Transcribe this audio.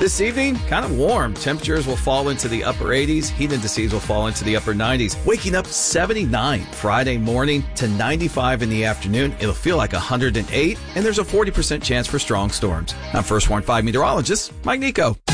This evening, kind of warm. Temperatures will fall into the upper 80s. Heat indices will fall into the upper 90s. Waking up 79 Friday morning to 95 in the afternoon. It'll feel like 108, and there's a 40% chance for strong storms. I'm First Warn 5 meteorologist Mike Nico.